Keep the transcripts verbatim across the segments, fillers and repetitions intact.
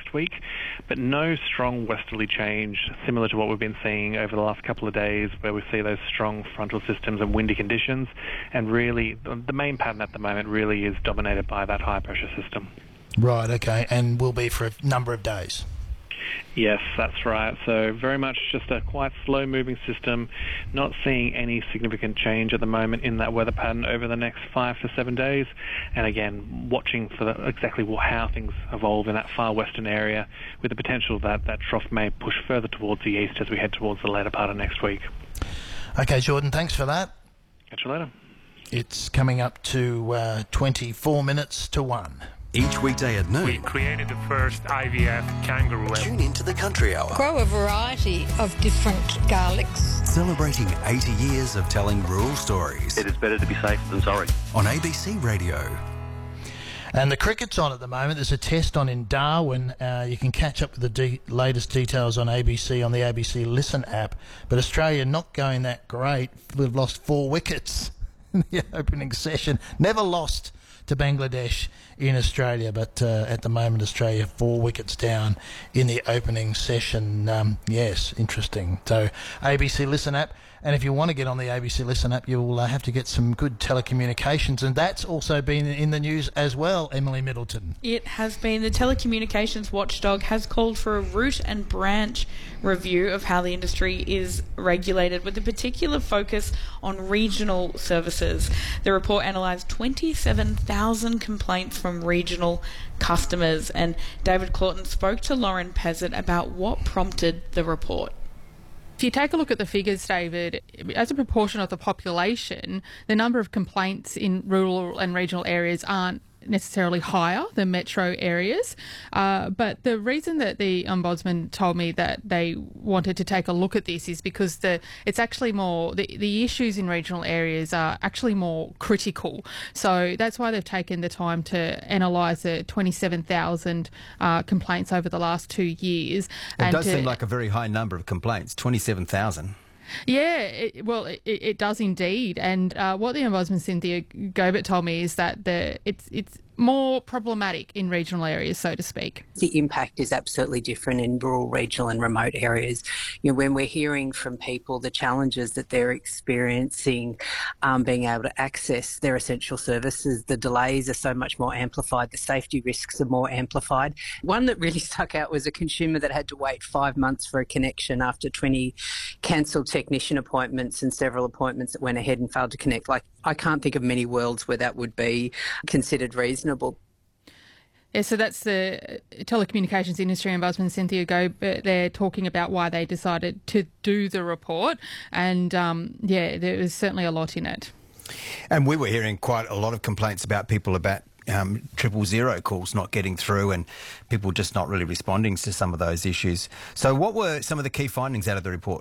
next week, but no strong westerly change similar to what we've been seeing over the last couple of days, where we see those strong frontal systems and windy conditions. And really, the main pattern at the moment really is dominated by that high pressure system. Right, okay, and will be for a number of days. Yes, that's right. So very much just a quite slow-moving system, not seeing any significant change at the moment in that weather pattern over the next five to seven days. And again, watching for the, exactly how things evolve in that far western area, with the potential that that trough may push further towards the east as we head towards the later part of next week. Okay, Jordan, thanks for that. Catch you later. It's coming up to uh, twenty-four minutes to one. Each weekday at noon, we created the first I V F kangaroo. Tune into the Country Hour. Grow a variety of different garlics. Celebrating eighty years of telling rural stories. It is better to be safe than sorry. On A B C Radio. And the cricket's on at the moment. There's a test on in Darwin. Uh, you can catch up with the de- latest details on A B C on the A B C Listen app. But Australia not going that great. We've lost four wickets in the opening session. Never lost to Bangladesh in Australia, but uh, at the moment Australia four wickets down in the opening session. Um, yes, interesting. So A B C Listen app, and if you want to get on the A B C Listen app, you'll uh, have to get some good telecommunications, and that's also been in the news as well, Emily Middleton. It has been. The telecommunications watchdog has called for a root and branch review of how the industry is regulated, with a particular focus on regional services. The report analysed twenty-seven thousand complaints from regional customers, and David Claughton spoke to Lauren Pezzett about what prompted the report. If you take a look at the figures, David, as a proportion of the population, the number of complaints in rural and regional areas aren't necessarily higher than metro areas. Uh, but the reason that the Ombudsman told me that they wanted to take a look at this is because the it's actually more, the, the issues in regional areas are actually more critical. So that's why they've taken the time to analyse the twenty-seven thousand uh, complaints over the last two years. It and does to, seem like a very high number of complaints, twenty-seven thousand. Yeah, it, well, it, it does indeed. And uh, what the Ombudsman Cynthia Gobert told me is that the it's it's more problematic in regional areas, so to speak. The impact is absolutely different in rural, regional and remote areas. You know, when we're hearing from people the challenges that they're experiencing um, being able to access their essential services, the delays are so much more amplified, the safety risks are more amplified. One that really stuck out was a consumer that had to wait five months for a connection after twenty cancelled technician appointments and several appointments that went ahead and failed to connect. Like, I can't think of many worlds where that would be considered reasonable. Yeah, so that's the telecommunications industry ombudsman Cynthia Gobert. They're talking about why they decided to do the report, and um, yeah, there was certainly a lot in it. And we were hearing quite a lot of complaints about people about um, triple zero calls not getting through and people just not really responding to some of those issues. So what were some of the key findings out of the report?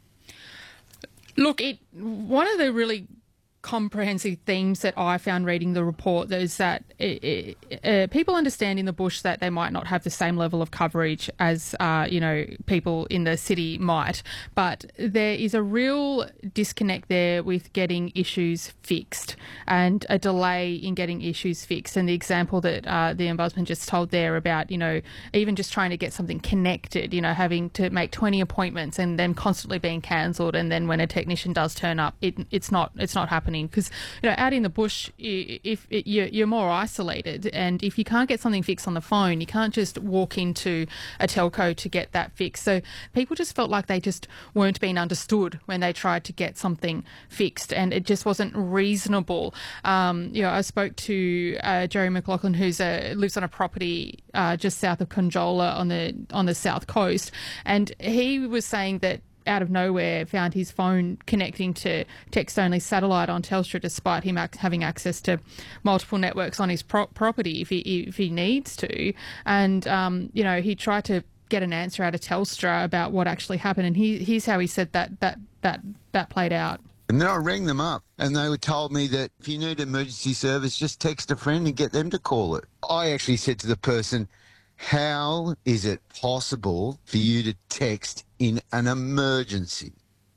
Look, it one of the really comprehensive themes that I found reading the report is that it, it, uh, people understand in the bush that they might not have the same level of coverage as uh, you know people in the city might, but there is a real disconnect there with getting issues fixed and a delay in getting issues fixed. And the example that uh, the Ombudsman just told there about, you know, even just trying to get something connected, you know, having to make twenty appointments and then constantly being cancelled, and then when a technician does turn up, it, it's not it's not happening. Because, you know, out in the bush, if it, you're, you're more isolated, and if you can't get something fixed on the phone, you can't just walk into a telco to get that fixed. So people just felt like they just weren't being understood when they tried to get something fixed, and it just wasn't reasonable. Um, you know, I spoke to uh, Jerry McLaughlin, who's a, lives on a property uh, just south of Conjola on the on the south coast, and he was saying that out of nowhere found his phone connecting to text-only satellite on Telstra, despite him ac- having access to multiple networks on his pro- property if he if he needs to. And um, you know, he tried to get an answer out of Telstra about what actually happened, and he, here's how he said that that that that played out. And then I rang them up and they were told me that if you need emergency service, just text a friend and get them to call it. I actually said to the person, how is it possible for you to text in an emergency?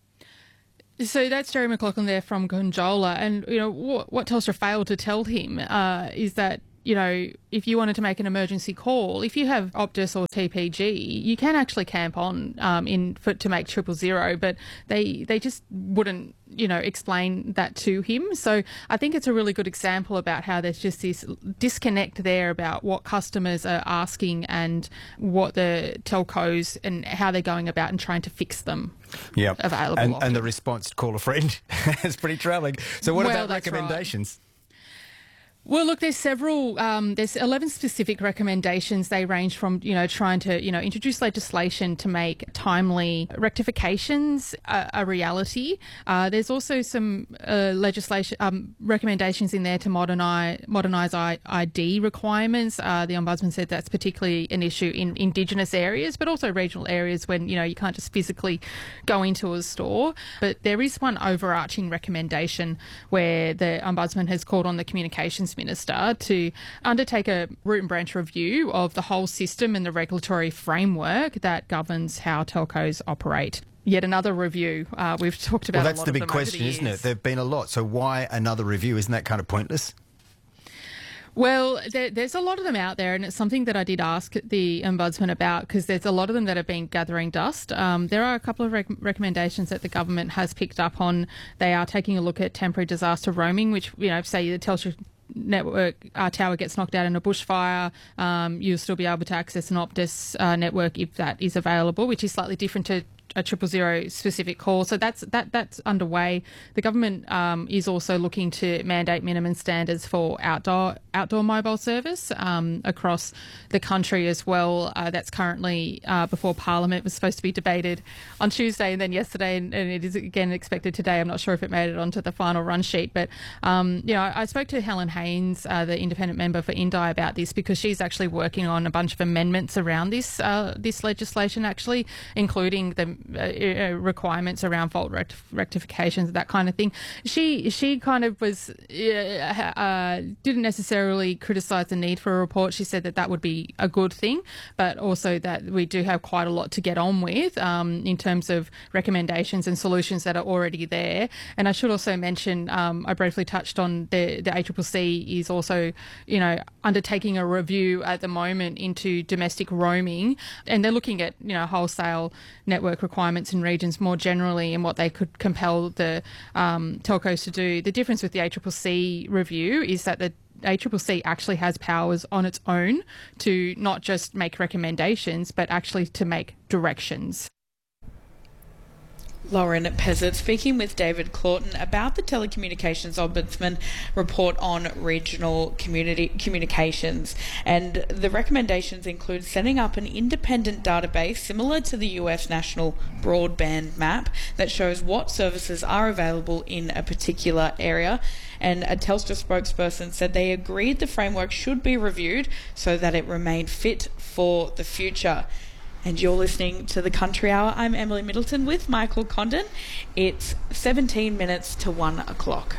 So that's Jerry McLaughlin there from Conjola, and you know what, what Telstra failed to tell him uh, is that you know, if you wanted to make an emergency call, if you have Optus or T P G, you can actually camp on um, in for, to make triple zero, but they they just wouldn't, you know, explain that to him. So I think it's a really good example about how there's just this disconnect there about what customers are asking and what the telcos and how they're going about and trying to fix them. Yeah, available. And, and the response to call a friend is pretty troubling. So what well, about recommendations? Right. Well, look, there's several, um, there's eleven specific recommendations. They range from, you know, trying to, you know, introduce legislation to make timely rectifications a, a reality. Uh, there's also some uh, legislation, um, recommendations in there to modernise, modernise I D requirements. Uh, the Ombudsman said that's particularly an issue in Indigenous areas, but also regional areas when, you know, you can't just physically go into a store. But there is one overarching recommendation where the Ombudsman has called on the Communications Minister to undertake a root and branch review of the whole system and the regulatory framework that governs how telcos operate. Yet another review. Uh, we've talked about well, that's a lot the of big them question, over the isn't it? years. There have been a lot. So why another review? Isn't that kind of pointless? Well, there, there's a lot of them out there, and it's something that I did ask the Ombudsman about because there's a lot of them that have been gathering dust. Um, there are a couple of rec- recommendations that the government has picked up on. They are taking a look at temporary disaster roaming, which, you know, say the Telstra network uh, tower gets knocked out in a bushfire, um, you'll still be able to access an Optus uh, network if that is available, which is slightly different to a triple zero specific call. So that's that that's underway. The government um, is also looking to mandate minimum standards for outdoor outdoor mobile service um, across the country as well. Uh, that's currently uh, before Parliament. It was supposed to be debated on Tuesday and then yesterday, and, and it is again expected today. I'm not sure if it made it onto the final run sheet, but um, you know, I, I spoke to Helen Haynes, uh, the independent member for Indi, about this because she's actually working on a bunch of amendments around this uh, this legislation, actually, including the Uh, requirements around fault rect- rectifications, that kind of thing. She she kind of was uh, uh, didn't necessarily criticise the need for a report. She said that that would be a good thing, but also that we do have quite a lot to get on with um, in terms of recommendations and solutions that are already there. And I should also mention, um, I briefly touched on the the A C C C is also, you know, undertaking a review at the moment into domestic roaming, and they're looking at, you know, wholesale network requirements in regions more generally and what they could compel the um, telcos to do. The difference with the A C C C review is that the A C C C actually has powers on its own to not just make recommendations, but actually to make directions. Lauren Pezzett speaking with David Claughton about the Telecommunications Ombudsman report on regional community communications. And the recommendations include setting up an independent database similar to the U S National Broadband Map that shows what services are available in a particular area. And a Telstra spokesperson said they agreed the framework should be reviewed so that it remained fit for the future. And you're listening to The Country Hour. I'm Emily Middleton with Michael Condon. It's seventeen minutes to one o'clock.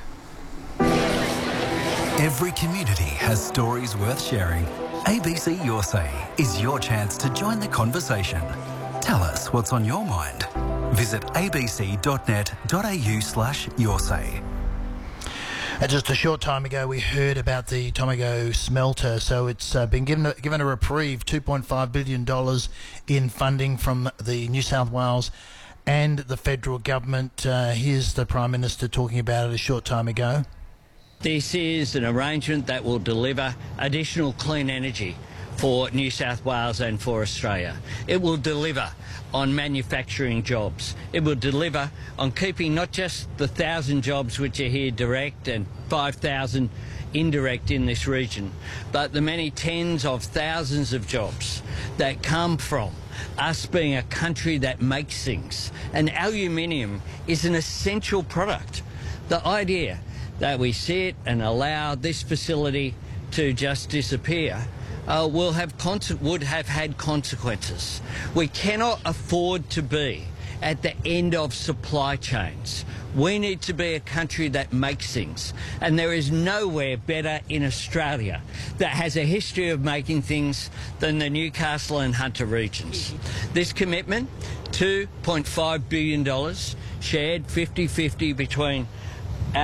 Every community has stories worth sharing. A B C Your Say is your chance to join the conversation. Tell us what's on your mind. Visit abc.net.au slash your say. And just a short time ago, we heard about the Tomago smelter. So it's uh, been given a, given a reprieve, two point five billion dollars in funding from the New South Wales and the federal government. Uh, here's the Prime Minister talking about it a short time ago. This is an arrangement that will deliver additional clean energy for New South Wales and for Australia. It will deliver on manufacturing jobs. It will deliver on keeping not just the thousand jobs which are here direct and five thousand indirect in this region, but the many tens of thousands of jobs that come from us being a country that makes things. And aluminium is an essential product. The idea that we sit and allow this facility to just disappear Uh, will have con- would have had consequences. We cannot afford to be at the end of supply chains. We need to be a country that makes things, and there is nowhere better in Australia that has a history of making things than the Newcastle and Hunter regions. This commitment, two point five billion dollars, shared fifty fifty between our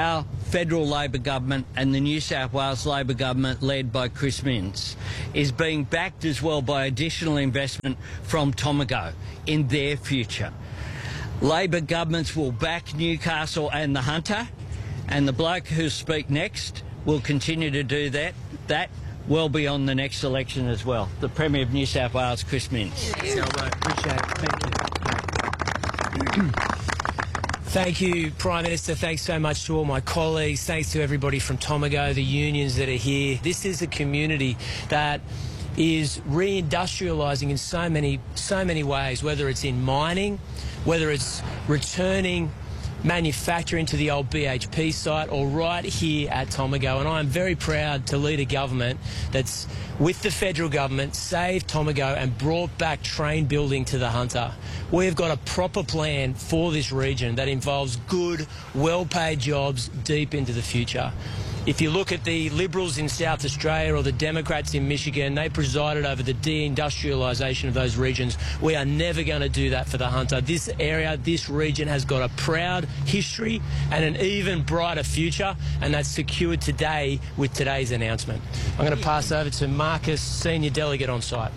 federal Labor government and the New South Wales Labor government led by Chris Minns is being backed as well by additional investment from Tomago in their future. Labor governments will back Newcastle and the Hunter, and the bloke who'll speak next will continue to do that. That will be on the next election as well. The Premier of New South Wales, Chris Minns. Yeah. Appreciate it. Thank you. Thank you, Prime Minister. Thanks so much to all my colleagues. Thanks to everybody from Tomago, the unions that are here. This is a community that is reindustrialising in so many, so many ways, whether it's in mining, whether it's returning manufacturing to the old B H P site, or right here at Tomago. And I'm very proud to lead a government that's, with the federal government, saved Tomago and brought back train building to the Hunter. We've got a proper plan for this region that involves good, well-paid jobs deep into the future. If you look at the Liberals in South Australia or the Democrats in Michigan, they presided over the deindustrialisation of those regions. We are never going to do that for the Hunter. This area, this region has got a proud history and an even brighter future, and that's secured today with today's announcement. I'm going to pass over to Marcus, Senior Delegate on site.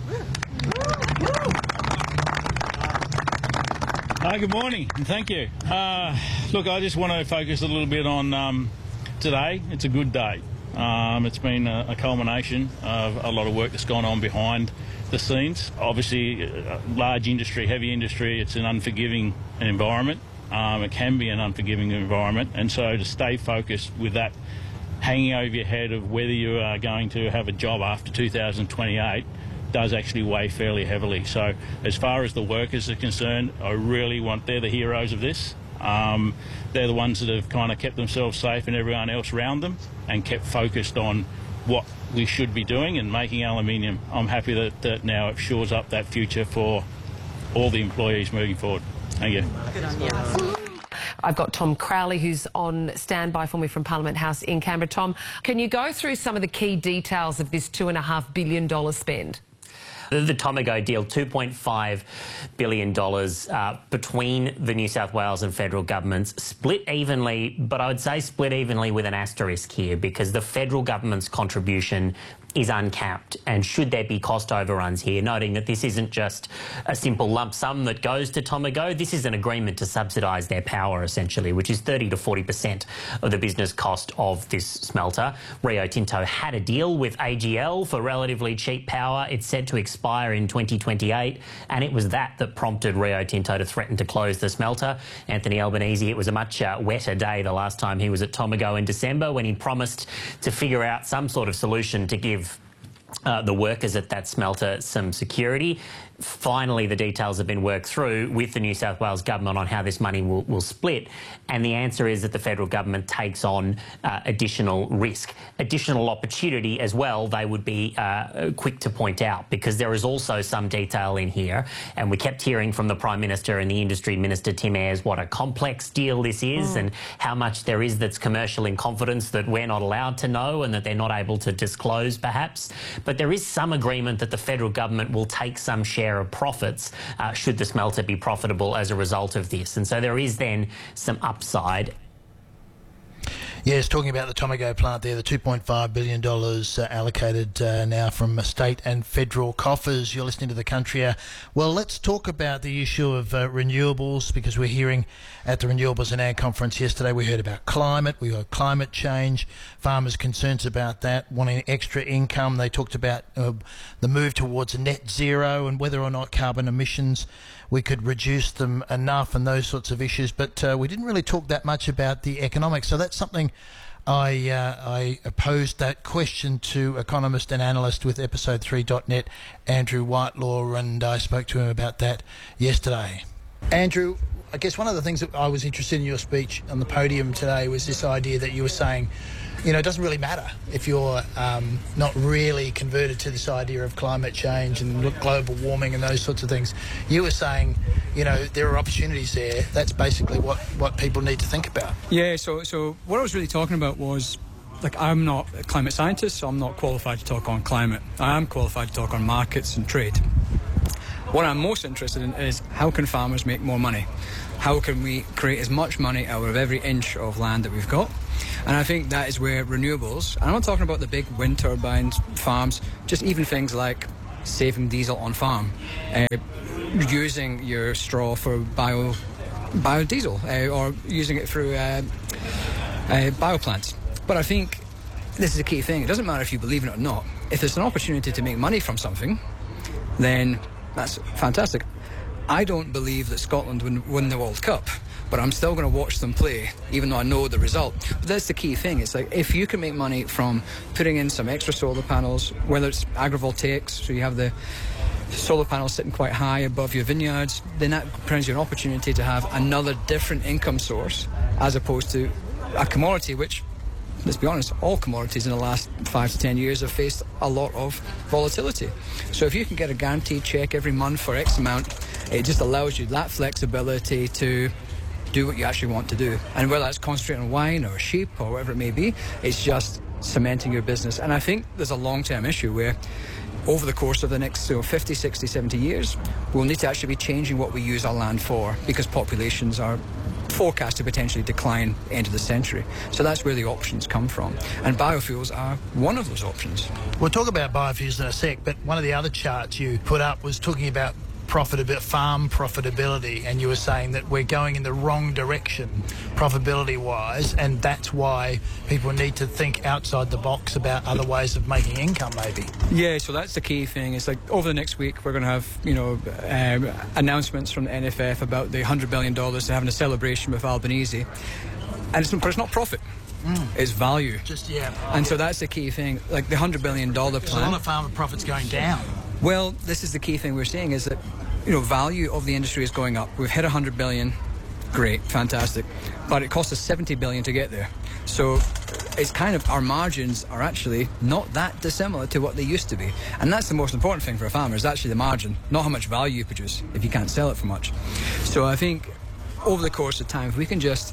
Uh, good morning, and thank you. Uh, look, I just want to focus a little bit on um, today. It's a good day. Um, it's been a, a culmination of a lot of work that's gone on behind the scenes. Obviously, uh, large industry, heavy industry, it's an unforgiving environment. Um, it can be an unforgiving environment, and so to stay focused with that hanging over your head of whether you are going to have a job after two thousand twenty-eight does actually weigh fairly heavily. So as far as the workers are concerned, I really want, they're the heroes of this. Um, they're the ones that have kind of kept themselves safe and everyone else around them and kept focused on what we should be doing and making aluminium. I'm happy that, that now it shores up that future for all the employees moving forward. Thank you. I've got Tom Crowley, who's on standby for me from Parliament House in Canberra. Tom, can you go through some of the key details of this two point five billion dollars spend? The Tomago deal, two point five billion dollars uh, between the New South Wales and federal governments, split evenly, but I would say split evenly with an asterisk here, because the federal government's contribution is uncapped, and should there be cost overruns here, noting that this isn't just a simple lump sum that goes to Tomago, this is an agreement to subsidise their power, essentially, which is thirty to forty percent of the business cost of this smelter. Rio Tinto had a deal with A G L for relatively cheap power. It's set to expire in twenty twenty-eight, and it was that that prompted Rio Tinto to threaten to close the smelter. Anthony Albanese, it was a much uh, wetter day the last time he was at Tomago in December, when he promised to figure out some sort of solution to give Uh, the workers at that smelter some security. Finally, the details have been worked through with the New South Wales government on how this money will, will split, and the answer is that the federal government takes on uh, additional risk, additional opportunity as well, they would be uh, quick to point out, because there is also some detail in here, and we kept hearing from the Prime Minister and the Industry Minister Tim Ayres what a complex deal this is mm. and how much there is that's commercial in confidence that we're not allowed to know and that they're not able to disclose perhaps. But there is some agreement that the federal government will take some share of profits uh, should the smelter be profitable as a result of this. And so there is then some upside. Yes, talking about the Tomago plant there, the two point five billion dollars uh, allocated uh, now from state and federal coffers. You're listening to The Country Hour. Well, let's talk about the issue of uh, renewables, because we're hearing at the Renewables and Ag Conference yesterday, we heard about climate, we heard climate change, farmers' concerns about that, wanting extra income. They talked about uh, the move towards net zero and whether or not carbon emissions, we could reduce them enough and those sorts of issues. But uh, we didn't really talk that much about the economics. So that's something I uh, I posed that question to economist and analyst with episode three dot net, Andrew Whitelaw, and I spoke to him about that yesterday. Andrew, I guess one of the things that I was interested in your speech on the podium today was this idea that you were saying, you know, it doesn't really matter if you're um, not really converted to this idea of climate change and global warming and those sorts of things. You were saying, you know, there are opportunities there. That's basically what, what people need to think about. Yeah, so so what I was really talking about was, like, I'm not a climate scientist, so I'm not qualified to talk on climate. I am qualified to talk on markets and trade. What I'm most interested in is how can farmers make more money? How can we create as much money out of every inch of land that we've got? And I think that is where renewables, and I'm not talking about the big wind turbine farms, just even things like saving diesel on farm, uh, using your straw for bio biodiesel, uh, or using it through uh, uh, bioplants. But I think this is a key thing. It doesn't matter if you believe in it or not. If there's an opportunity to make money from something, then that's fantastic. I don't believe that Scotland would win the World Cup, but I'm still going to watch them play, even though I know the result. But that's the key thing. It's like, if you can make money from putting in some extra solar panels, whether it's agrivoltaics, so you have the solar panels sitting quite high above your vineyards, then that brings you an opportunity to have another different income source, as opposed to a commodity which, let's be honest, all commodities in the last five to ten years have faced a lot of volatility. So if you can get a guaranteed check every month for X amount, it just allows you that flexibility to do what you actually want to do. And whether that's concentrating on wine or sheep or whatever it may be, it's just cementing your business. And I think there's a long-term issue where over the course of the next you know, fifty, sixty, seventy years, we'll need to actually be changing what we use our land for, because populations are forecast to potentially decline end of the century. So that's where the options come from. And biofuels are one of those options. We'll talk about biofuels in a sec, but one of the other charts you put up was talking about profitability, farm profitability, and you were saying that we're going in the wrong direction profitability-wise, and that's why people need to think outside the box about other ways of making income, maybe. Yeah, so that's the key thing. It's like over the next week we're going to have, you know, um, announcements from the N F F about the one hundred billion dollars, they're having a celebration with Albanese, and it's, but it's not profit. Mm. It's value. Just, yeah. And so that's the key thing. Like the one hundred billion dollars plan. There's a lot of farmer profits going down. Well, this is the key thing we're seeing, is that, you know, value of the industry is going up. We've hit one hundred billion, great, fantastic, but it cost us seventy billion to get there. So it's kind of, our margins are actually not that dissimilar to what they used to be. And that's the most important thing for a farmer, is actually the margin, not how much value you produce if you can't sell it for much. So I think over the course of time, if we can just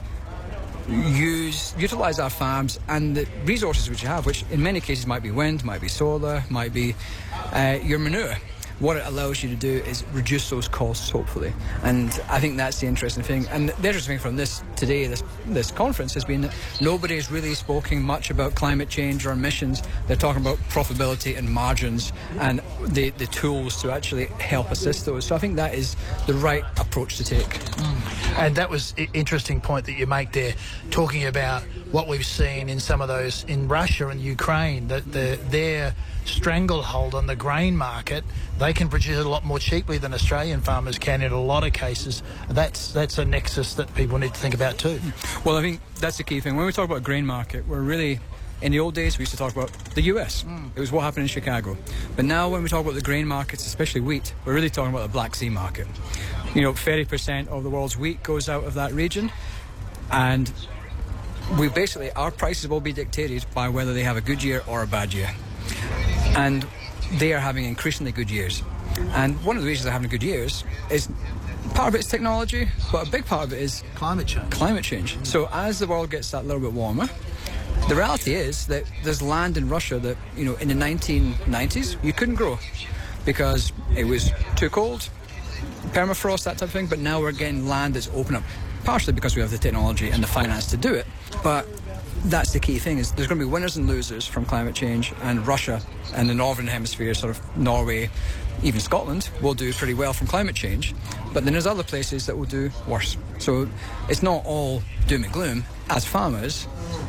use utilize our farms and the resources which you have, which in many cases might be wind, might be solar, might be uh, your manure. What it allows you to do is reduce those costs, hopefully. And I think that's the interesting thing. And the interesting thing from this today, this this conference, has been that nobody has really spoken much about climate change or emissions. They're talking about profitability and margins and the, the tools to actually help assist those. So I think that is the right approach to take. Mm. And that was an interesting point that you make there, talking about what we've seen in some of those in Russia and Ukraine, that the, their stranglehold on the grain market, they can produce it a lot more cheaply than Australian farmers can in a lot of cases. That's that's a nexus that people need to think about too. Well, I think that's the key thing. When we talk about grain market, we're really, in the old days we used to talk about the U S. Mm. It was what happened in Chicago. But now when we talk about the grain markets, especially wheat, we're really talking about the Black Sea market. You know, thirty percent of the world's wheat goes out of that region, and we basically, our prices will be dictated by whether they have a good year or a bad year. And they are having increasingly good years. And one of the reasons they're having good years is, part of it is technology, but a big part of it is climate change. Climate change. So as the world gets that little bit warmer, the reality is that there's land in Russia that, you know, in the nineteen nineties, you couldn't grow because it was too cold, permafrost, that type of thing. But now we're getting land that's open up, partially because we have the technology and the finance to do it. But that's the key thing, is there's going to be winners and losers from climate change, and Russia and the northern hemisphere, sort of Norway, even Scotland, will do pretty well from climate change, but then there's other places that will do worse. So it's not all doom and gloom. As farmers,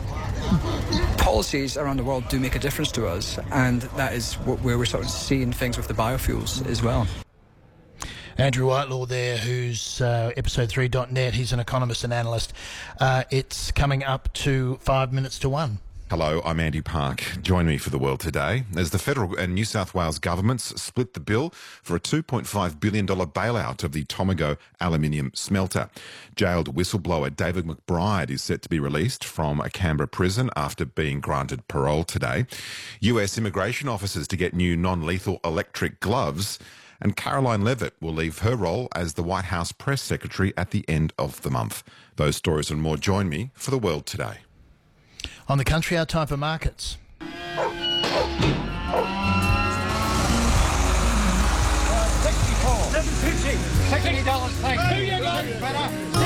policies around the world do make a difference to us, and that is what, where we're sort of seeing things with the biofuels as well. Andrew Whitelaw there, who's uh, episode three dot net. He's an economist and analyst. Uh, it's coming up to five minutes to one. Hello, I'm Andy Park. Join me for The World Today as the federal and New South Wales governments split the bill for a two point five billion dollars bailout of the Tomago aluminium smelter. Jailed whistleblower David McBride is set to be released from a Canberra prison after being granted parole today. U S immigration officers to get new non-lethal electric gloves. And Caroline Levitt will leave her role as the White House press secretary at the end of the month. Those stories and more join me for The World Today. On the Country Hour, time for markets. sixty-four, seven fifty. sixty dollars, thanks. Two you guys better.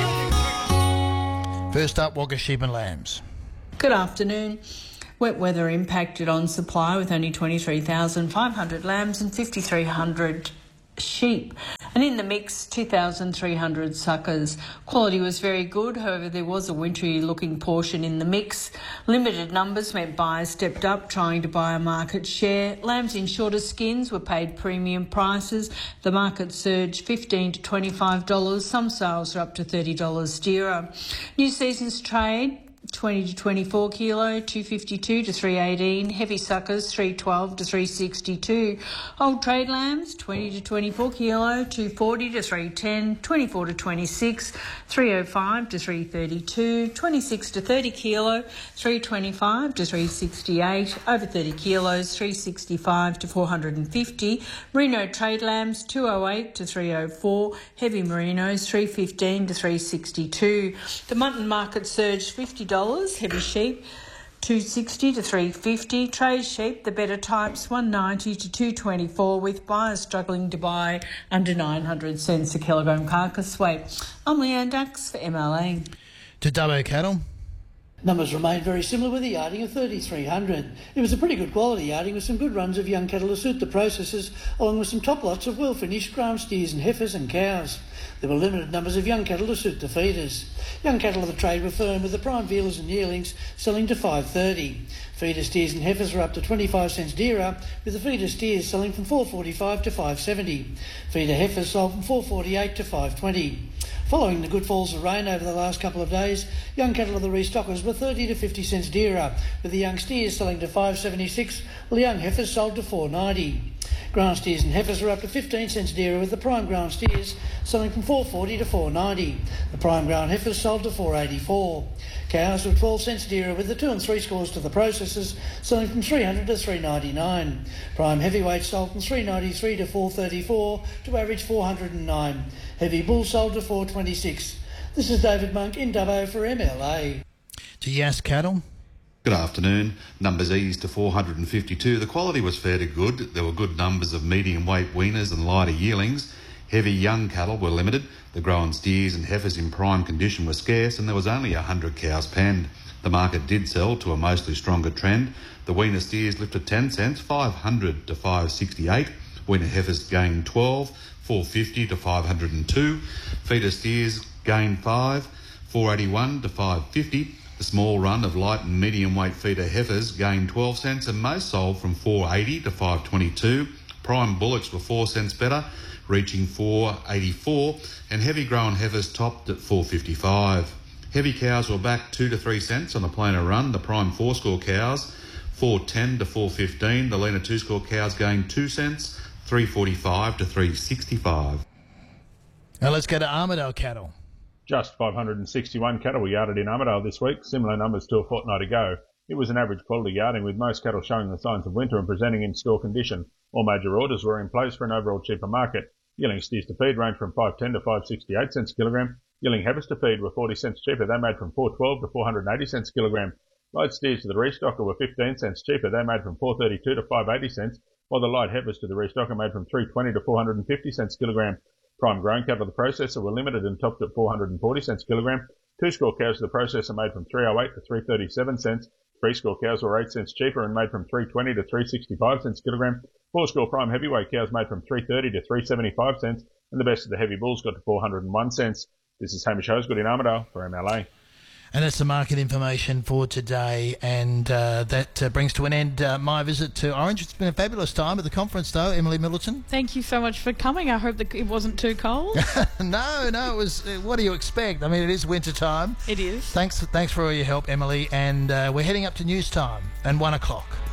First up, Wagga sheep and lambs. Good afternoon. Wet weather impacted on supply with only twenty-three thousand five hundred lambs and five thousand three hundred sheep. And in the mix, two thousand three hundred suckers. Quality was very good, however there was a wintry looking portion in the mix. Limited numbers meant buyers stepped up trying to buy a market share. Lambs in shorter skins were paid premium prices. The market surged fifteen to twenty-five dollars. Some sales are up to thirty dollars dearer. New season's trade, twenty to twenty-four kilo, two fifty-two to three eighteen. Heavy suckers, three twelve to three sixty-two. Old trade lambs, twenty to twenty-four kilo, two forty to three ten. twenty-four to twenty-six, three oh five to three thirty-two. twenty-six to thirty kilo, three twenty-five to three sixty-eight. Over thirty kilos, three sixty-five to four fifty. Merino trade lambs, two oh eight to three oh four. Heavy merinos, three fifteen to three sixty-two. The mutton market surged fifty dollars. Heavy sheep, two sixty to three fifty. Tray sheep, the better types, one ninety to two twenty-four, with buyers struggling to buy under nine hundred cents a kilogram carcass weight. I'm Leanne Dux for M L A. To Dubbo cattle. Numbers remained very similar with a yarding of thirty-three hundred. It was a pretty good quality yarding with some good runs of young cattle to suit the processors, along with some top lots of well-finished ground steers and heifers and cows. There were limited numbers of young cattle to suit the feeders. Young cattle of the trade were firm, with the prime vealers and yearlings selling to five thirty. Feeder steers and heifers were up to twenty-five cents dearer, with the feeder steers selling from four forty-five to five seventy. Feeder heifers sold from four forty-eight to five twenty. Following the good falls of rain over the last couple of days, young cattle of the restockers were thirty to fifty cents dearer, with the young steers selling to five seventy-six, while the young heifers sold to four ninety. Ground steers and heifers were up to fifteen cents dearer, with the prime ground steers selling from four forty to four ninety. The prime ground heifers sold to four eighty-four. Cows were twelve cents dearer, with the two and three scores to the processors selling from three hundred to three ninety-nine. Prime heavyweights sold from three ninety-three to four thirty-four to average four hundred nine. Heavy bull sold to four twenty-six. This is David Monk in Dubbo for M L A. To Yass cattle. Good afternoon. Numbers eased to four hundred fifty-two. The quality was fair to good. There were good numbers of medium weight weaners and lighter yearlings. Heavy young cattle were limited. The grown steers and heifers in prime condition were scarce, and there was only one hundred cows penned. The market did sell to a mostly stronger trend. The weaner steers lifted ten cents, five hundred to five sixty-eight. Weaner heifers gained twelve, four fifty to five hundred two. Feeder steers gained five, four eighty-one to five fifty. The small run of light and medium weight feeder heifers gained twelve cents, and most sold from four eighty to five twenty-two. Prime bullocks were four cents better, reaching four eighty-four, and heavy grown heifers topped at four fifty-five. Heavy cows were back two to three cents on a plainer run. The prime four score cows four ten to four fifteen. The leaner two score cows gained two cents, three forty-five to three sixty-five. Now let's go to Armidale cattle. Just five hundred sixty-one cattle were yarded in Armidale this week, similar numbers to a fortnight ago. It was an average quality yarding, with most cattle showing the signs of winter and presenting in store condition. All major orders were in place for an overall cheaper market. Yearling steers to feed ranged from five ten to five sixty-eight cents a kilogram. Yearling heifers to feed were forty cents cheaper. They made from four twelve to four eighty cents a kilogram. Light steers to the restocker were fifteen cents cheaper. They made from four thirty-two to five eighty cents, while the light heifers to the restocker made from three twenty to four fifty cents a kilogram. Prime grown cattle of the processor were limited and topped at four forty cents a kilogram. Two score cows of the processor made from three oh eight to three thirty-seven cents. Three score cows were eight cents cheaper and made from three twenty to three sixty-five cents a kilogram. Four score prime heavyweight cows made from three thirty to three seventy-five cents, and the best of the heavy bulls got to four hundred one cents. This is Hamish Hosgood in Armidale for M L A. And that's the market information for today, and uh, that uh, brings to an end uh, my visit to Orange. It's been a fabulous time at the conference, though. Emily Middleton. Thank you so much for coming. I hope that it wasn't too cold. no, no, it was. Uh, what do you expect? I mean, it is winter time. It is. Thanks, thanks for all your help, Emily. And uh, we're heading up to news time and one o'clock.